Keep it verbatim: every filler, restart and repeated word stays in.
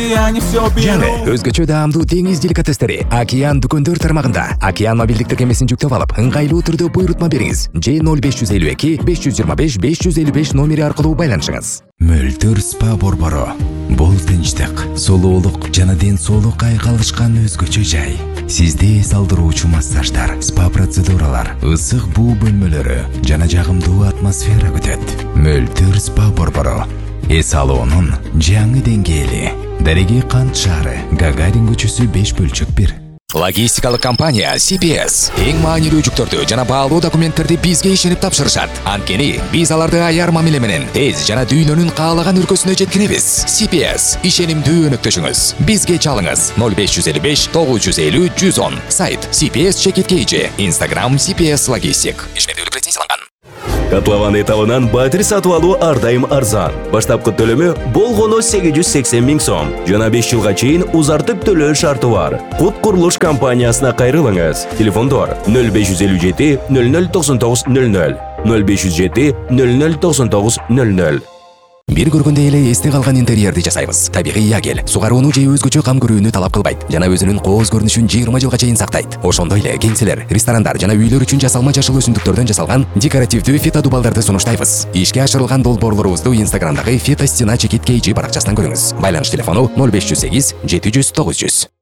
и они все берут. Жаңы өзгөчө даамдуу деңиз деликатестери Океан дүкөндөр тармагында. Океан мобилдик тиркемесин жүктөп алып, ыңгайлуу түрдө буйрутма бериңиз. же ноль беш жүз элүү эки беш жүз жыйырма беш беш жүз элүү беш номери аркылуу байланышыңыз. Мөлтөр спа борбору. Бул тынчтык, сулуулук жана ден соолук айкалышкан өзгөчө жай. Сизде эс алдыруучу массаждар, спа процедуралар, ысык буу бөлмөлөрү жана жагымдуу атмосфера күтөт. Мөлтөр спа борбору. Эс алуунун жаңы деңгээли. Дареги кант шаары, Гагарин көчөсү беш бөлчөк бир. Логистикалык компания си пи эс эң маанилүү жүктөрдү жана баалуу документтерди бизге ишенип тапшырышат. Анткени биз аларды аяр мамиле менен тез жана дүйнөнүн каалаган өлкөсүнө жеткиребиз. си пи эс ишенимдүү өнөктөшүңүз. Бизге чалыңыз ноль беш жүз элүү беш тогуз жүз элүү жүз он. Сайт си пи эс чекит кейжи. Instagram си пи эс Logistic. Ишмердүүлүк лицензияланган. Котлован этабынан батир сатып алуу ар дайым арзан. Баштапкы төлөмү болгону сегиз жүз сексен миң сом. Жана беш жылга чейин узартып төлөө шарты бар. Кут курулуш компаниясына кайрылыңыз. Телефондор ноль беш жүз элүү жети ноль ноль токсон тогуз ноль ноль ноль беш жүз жети ноль ноль токсон тогуз ноль ноль. Бир көргөндө эле эсте калган интерьерди жасайбыз. Табигый ягел, сугарууну же өзгөчө кам көрүүнү талап кылбайт жана өзүнүн кооз көрүнүшүн жыйырма жылга чейин сактайт. Ошондой эле кеңселер, ресторандар жана үйлөр үчүн жасалма жашыл өсүмдүктөрдөн жасалган декоративдүү фитодубалдарды сунуштайбыз. Ишке ашырылган долбоорлорубузду Instagramдагы фитостена чекит кейжи баракчасынан көрүңүз. Байланыш телефону ноль беш жүз сегиз жети жүз тогуз жүз.